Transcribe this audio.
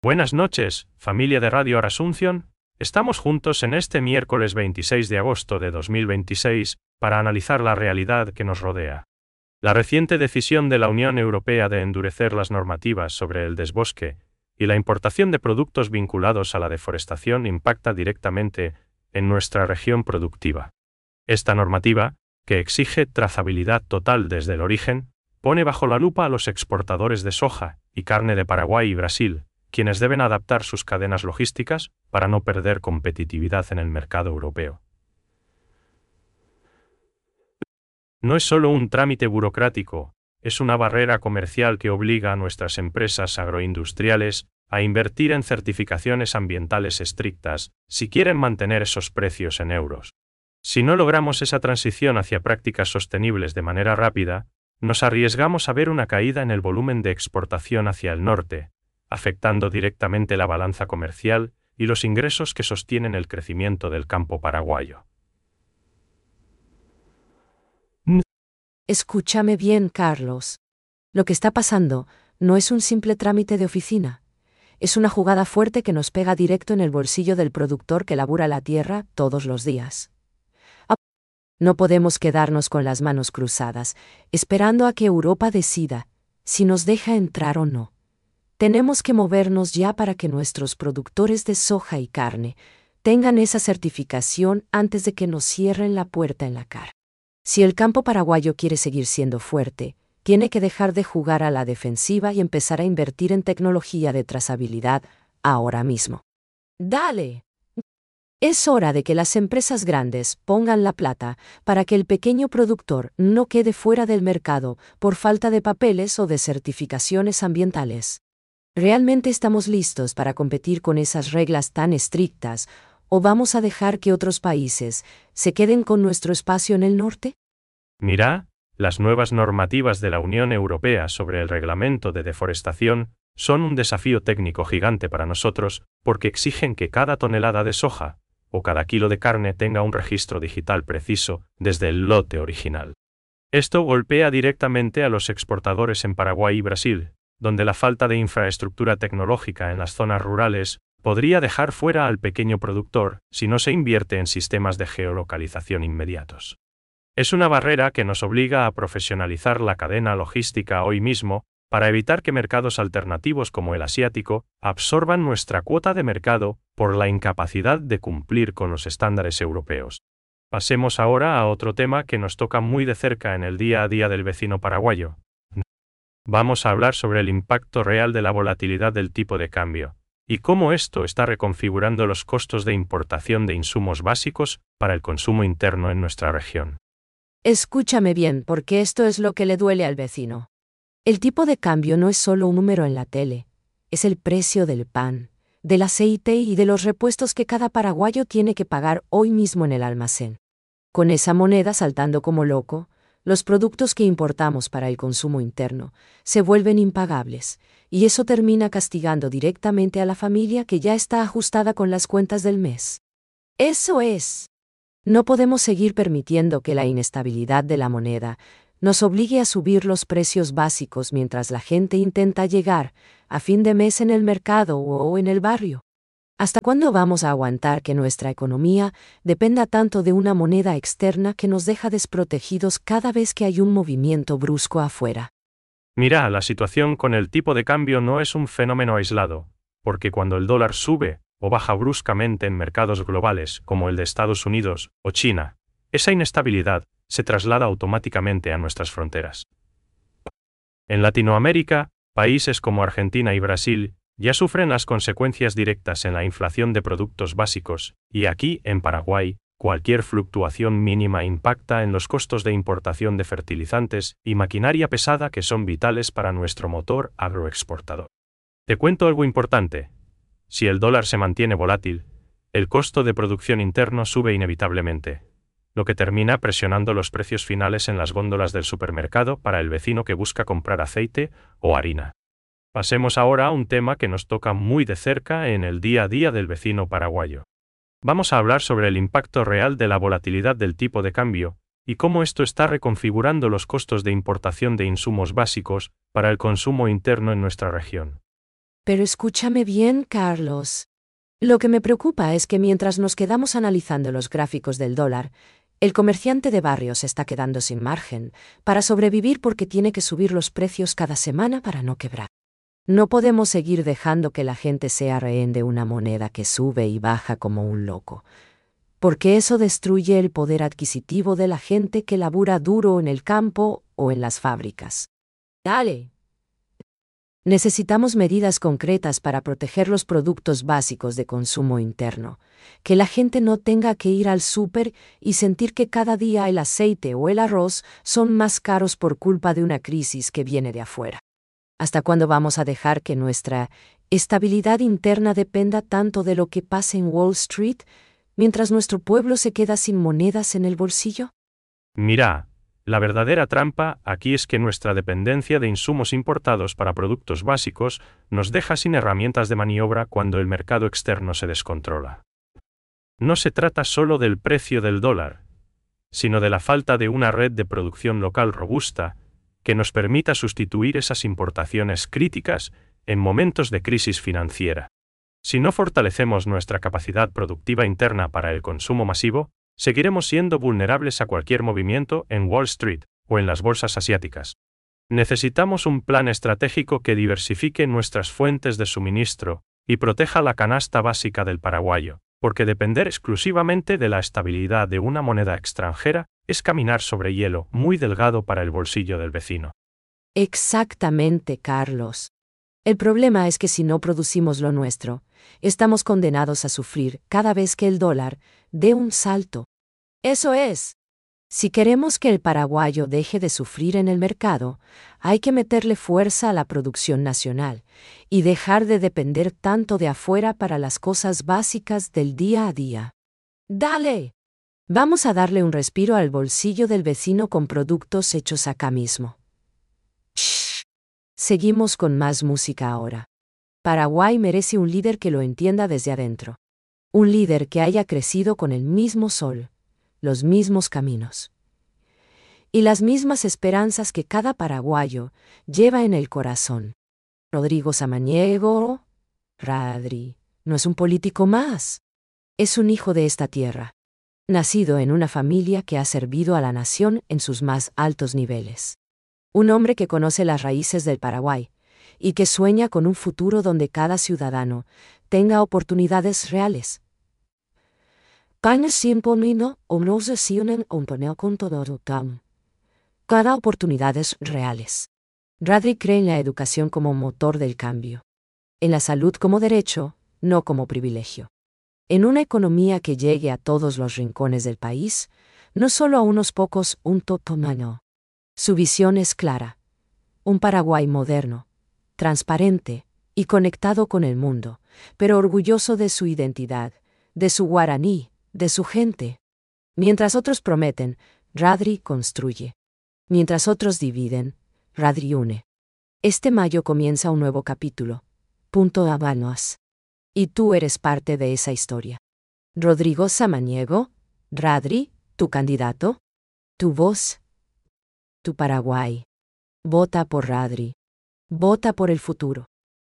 Buenas noches, familia de Radio Asunción. Estamos juntos en este miércoles 26 de agosto de 2026 para analizar la realidad que nos rodea. La reciente decisión de la Unión Europea de endurecer las normativas sobre el desbosque y la importación de productos vinculados a la deforestación impacta directamente en nuestra región productiva. Esta normativa, que exige trazabilidad total desde el origen, pone bajo la lupa a los exportadores de soja y carne de Paraguay y Brasil, quienes deben adaptar sus cadenas logísticas para no perder competitividad en el mercado europeo. No es solo un trámite burocrático, es una barrera comercial que obliga a nuestras empresas agroindustriales a invertir en certificaciones ambientales estrictas si quieren mantener esos precios en euros. Si no logramos esa transición hacia prácticas sostenibles de manera rápida, nos arriesgamos a ver una caída en el volumen de exportación hacia el norte, afectando directamente la balanza comercial y los ingresos que sostienen el crecimiento del campo paraguayo. Escúchame bien, Carlos. Lo que está pasando no es un simple trámite de oficina. Es una jugada fuerte que nos pega directo en el bolsillo del productor que labura la tierra todos los días. No podemos quedarnos con las manos cruzadas, esperando a que Europa decida si nos deja entrar o no. Tenemos que movernos ya para que nuestros productores de soja y carne tengan esa certificación antes de que nos cierren la puerta en la cara. Si el campo paraguayo quiere seguir siendo fuerte, tiene que dejar de jugar a la defensiva y empezar a invertir en tecnología de trazabilidad ahora mismo. ¡Dale! Es hora de que las empresas grandes pongan la plata para que el pequeño productor no quede fuera del mercado por falta de papeles o de certificaciones ambientales. ¿Realmente estamos listos para competir con esas reglas tan estrictas o vamos a dejar que otros países se queden con nuestro espacio en el norte? Mira, las nuevas normativas de la Unión Europea sobre el reglamento de deforestación son un desafío técnico gigante para nosotros porque exigen que cada tonelada de soja o cada kilo de carne tenga un registro digital preciso desde el lote original. Esto golpea directamente a los exportadores en Paraguay y Brasil, donde la falta de infraestructura tecnológica en las zonas rurales podría dejar fuera al pequeño productor si no se invierte en sistemas de geolocalización inmediatos. Es una barrera que nos obliga a profesionalizar la cadena logística hoy mismo para evitar que mercados alternativos como el asiático absorban nuestra cuota de mercado por la incapacidad de cumplir con los estándares europeos. Pasemos ahora a otro tema que nos toca muy de cerca en el día a día del vecino paraguayo. Vamos a hablar sobre el impacto real de la volatilidad del tipo de cambio y cómo esto está reconfigurando los costos de importación de insumos básicos para el consumo interno en nuestra región. Escúchame bien, porque esto es lo que le duele al vecino. El tipo de cambio no es solo un número en la tele, es el precio del pan, del aceite y de los repuestos que cada paraguayo tiene que pagar hoy mismo en el almacén. Con esa moneda saltando como loco, los productos que importamos para el consumo interno se vuelven impagables, y eso termina castigando directamente a la familia que ya está ajustada con las cuentas del mes. Eso es. No podemos seguir permitiendo que la inestabilidad de la moneda nos obligue a subir los precios básicos mientras la gente intenta llegar a fin de mes en el mercado o en el barrio. ¿Hasta cuándo vamos a aguantar que nuestra economía dependa tanto de una moneda externa que nos deja desprotegidos cada vez que hay un movimiento brusco afuera? Mira, la situación con el tipo de cambio no es un fenómeno aislado, porque cuando el dólar sube o baja bruscamente en mercados globales como el de Estados Unidos o China, esa inestabilidad se traslada automáticamente a nuestras fronteras. En Latinoamérica, países como Argentina y Brasil ya sufren las consecuencias directas en la inflación de productos básicos, y aquí, en Paraguay, cualquier fluctuación mínima impacta en los costos de importación de fertilizantes y maquinaria pesada que son vitales para nuestro motor agroexportador. Te cuento algo importante. Si el dólar se mantiene volátil, el costo de producción interno sube inevitablemente, lo que termina presionando los precios finales en las góndolas del supermercado para el vecino que busca comprar aceite o harina. Pasemos ahora a un tema que nos toca muy de cerca en el día a día del vecino paraguayo. Vamos a hablar sobre el impacto real de la volatilidad del tipo de cambio y cómo esto está reconfigurando los costos de importación de insumos básicos para el consumo interno en nuestra región. Pero escúchame bien, Carlos. Lo que me preocupa es que mientras nos quedamos analizando los gráficos del dólar, el comerciante de barrio se está quedando sin margen para sobrevivir porque tiene que subir los precios cada semana para no quebrar. No podemos seguir dejando que la gente sea rehén de una moneda que sube y baja como un loco, porque eso destruye el poder adquisitivo de la gente que labura duro en el campo o en las fábricas. Dale. Necesitamos medidas concretas para proteger los productos básicos de consumo interno, que la gente no tenga que ir al súper y sentir que cada día el aceite o el arroz son más caros por culpa de una crisis que viene de afuera. ¿Hasta cuándo vamos a dejar que nuestra estabilidad interna dependa tanto de lo que pase en Wall Street, mientras nuestro pueblo se queda sin monedas en el bolsillo? Mira, la verdadera trampa aquí es que nuestra dependencia de insumos importados para productos básicos nos deja sin herramientas de maniobra cuando el mercado externo se descontrola. No se trata solo del precio del dólar, sino de la falta de una red de producción local robusta que nos permita sustituir esas importaciones críticas en momentos de crisis financiera. Si no fortalecemos nuestra capacidad productiva interna para el consumo masivo, seguiremos siendo vulnerables a cualquier movimiento en Wall Street o en las bolsas asiáticas. Necesitamos un plan estratégico que diversifique nuestras fuentes de suministro y proteja la canasta básica del paraguayo, porque depender exclusivamente de la estabilidad de una moneda extranjera es caminar sobre hielo muy delgado para el bolsillo del vecino. Exactamente, Carlos. El problema es que si no producimos lo nuestro, estamos condenados a sufrir cada vez que el dólar dé un salto. Eso es. Si queremos que el paraguayo deje de sufrir en el mercado, hay que meterle fuerza a la producción nacional y dejar de depender tanto de afuera para las cosas básicas del día a día. ¡Dale! Vamos a darle un respiro al bolsillo del vecino con productos hechos acá mismo. Shh. Seguimos con más música ahora. Paraguay merece un líder que lo entienda desde adentro. Un líder que haya crecido con el mismo sol, los mismos caminos y las mismas esperanzas que cada paraguayo lleva en el corazón. Rodrigo Samaniego, Radri, no es un político más. Es un hijo de esta tierra, nacido en una familia que ha servido a la nación en sus más altos niveles. Un hombre que conoce las raíces del Paraguay y que sueña con un futuro donde cada ciudadano tenga oportunidades reales. Cada oportunidades reales. Radri cree en la educación como motor del cambio. En la salud como derecho, no como privilegio. En una economía que llegue a todos los rincones del país, no solo a unos pocos, un totomano. Su visión es clara. Un Paraguay moderno, transparente y conectado con el mundo, pero orgulloso de su identidad, de su guaraní, de su gente. Mientras otros prometen, Radri construye. Mientras otros dividen, Radri une. Este mayo comienza un nuevo capítulo. Punto Habanos. Y tú eres parte de esa historia. Rodrigo Samaniego, Radri, tu candidato, tu voz, tu Paraguay. Vota por Radri. Vota por el futuro.